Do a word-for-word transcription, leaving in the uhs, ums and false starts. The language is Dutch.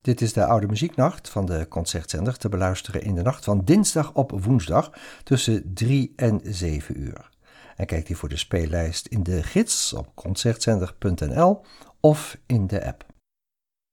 Dit is de Oude Muzieknacht van de Concertzender te beluisteren in de nacht van dinsdag op woensdag tussen drie en zeven uur. En kijkt u voor de speellijst in de gids op concertzender punt n l of in de app.